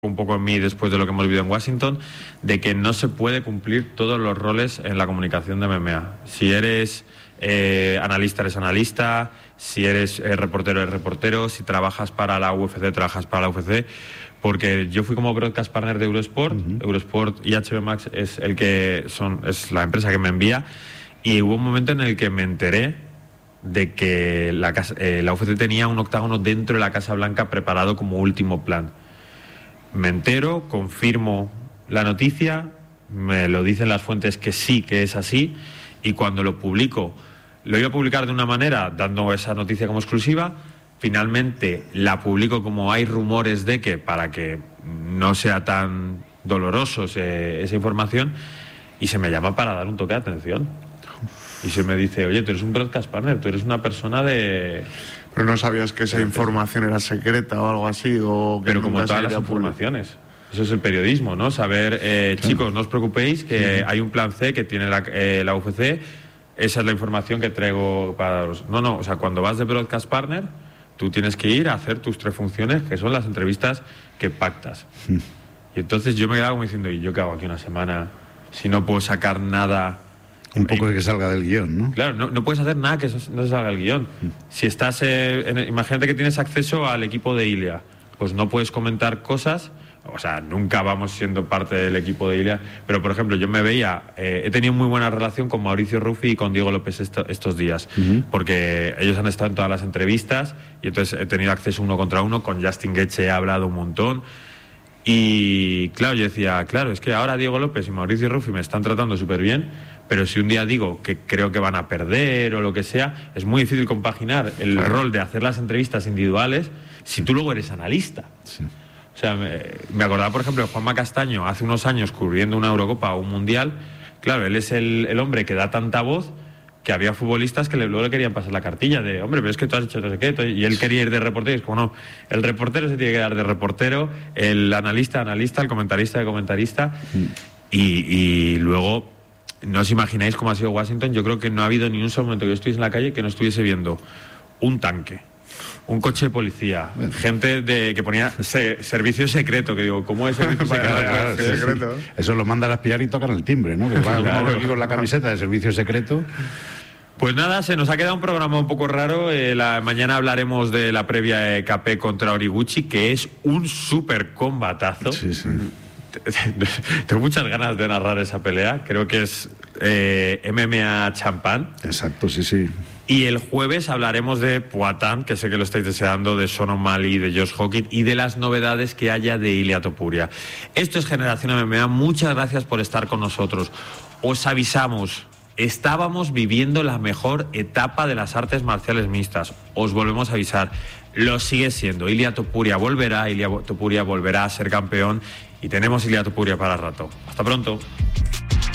un poco en mí después de lo que hemos vivido en Washington, de que no se puede cumplir todos los roles en la comunicación de MMA. Si eres analista, eres analista, si eres reportero, eres reportero, si trabajas para la UFC, trabajas para la UFC, porque yo fui como broadcast partner de Eurosport, Eurosport y HBO Max es la empresa que me envía, y hubo un momento en el que me enteré de que la UFC tenía un octágono dentro de la Casa Blanca preparado como último plan. Me entero, confirmo la noticia, me lo dicen las fuentes que sí, que es así, y cuando lo publico, lo iba a publicar de una manera, dando esa noticia como exclusiva, finalmente la publico como hay rumores de que, para que no sea tan doloroso esa información, y se me llama para dar un toque de atención. Y se me dice, oye, tú eres un broadcast partner, tú eres una persona de... Pero no sabías que esa información era secreta o algo así, o que pero como todas las informaciones. Eso es el periodismo, ¿no? Saber, claro. Chicos, no os preocupéis, que hay un plan C que tiene la UFC, esa es la información que traigo para daros. No, o sea, cuando vas de broadcast partner, tú tienes que ir a hacer tus 3 funciones, que son las entrevistas que pactas. Y entonces yo me quedaba como diciendo, ¿y yo qué hago aquí una semana si no puedo sacar nada? Un poco de que salga del guión, ¿no? Claro, no puedes hacer nada que no salga del guión. Si estás, imagínate que tienes acceso al equipo de Ilia, pues no puedes comentar cosas, o sea, nunca vamos siendo parte del equipo de Ilia, pero por ejemplo, yo me veía, he tenido muy buena relación con Mauricio Ruffi y con Diego López estos días, porque ellos han estado en todas las entrevistas y entonces he tenido acceso 1 contra 1, con Justin Gaethje he hablado un montón. Y claro, yo decía, claro, es que ahora Diego López y Mauricio Ruffi me están tratando súper bien, pero si un día digo que creo que van a perder o lo que sea, es muy difícil compaginar el rol de hacer las entrevistas individuales si tú luego eres analista. Sí. O sea, me acordaba, por ejemplo, de Juanma Castaño, hace unos años cubriendo una Eurocopa o un Mundial. Claro, él es el hombre que da tanta voz que había futbolistas que luego le querían pasar la cartilla de, hombre, pero es que tú has hecho no sé qué, y él quería ir de reportero, y es como, no, el reportero se tiene que dar de reportero, el analista, el comentarista de comentarista, y luego, no os imagináis cómo ha sido Washington. Yo creo que no ha habido ni un solo momento que yo estuviese en la calle que no estuviese viendo un tanque, un coche de policía, gente que ponía servicio secreto, que digo, ¿cómo es servicio secreto? Eso lo mandan a espiar y tocan el timbre, ¿no? Que va con la camiseta de servicio secreto. Pues nada, se nos ha quedado un programa un poco raro. Mañana hablaremos de la previa de KP contra Horiguchi, que es un súper combatazo. Sí. Tengo muchas ganas de narrar esa pelea. Creo que es MMA champán. Exacto, sí. Y el jueves hablaremos de Poatan, que sé que lo estáis deseando, de Sean O'Malley, de Josh Hawkins y de las novedades que haya de Ilia Topuria. Esto es Generación MMA. Muchas gracias por estar con nosotros. Os avisamos, estábamos viviendo la mejor etapa de las artes marciales mixtas. Os volvemos a avisar. Lo sigue siendo. Ilia Topuria volverá a ser campeón y tenemos Ilia Topuria para rato. Hasta pronto.